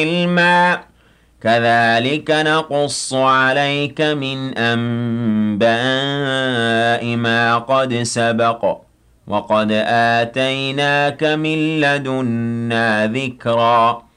عِلْمًا كَذَلِكَ نَقُصُّ عَلَيْكَ مِنْ أَنبَاءِ مَا قَدْ سَبَقَ وَقَدْ آتَيْنَاكَ مِن لَّدُنَّا ذِكْرًا